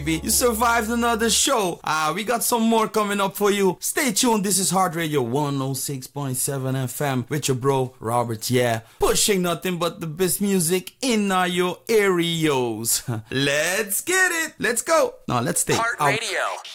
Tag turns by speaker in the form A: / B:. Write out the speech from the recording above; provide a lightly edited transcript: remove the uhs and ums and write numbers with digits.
A: You survived another show. We got some more coming up for you. Stay tuned. This is Heart Radio 106.7 FM with your bro Robert. Yeah, pushing nothing but the best music in your areas. Let's get it. Let's go. No, let's stay
B: Heart
A: out.
B: Radio.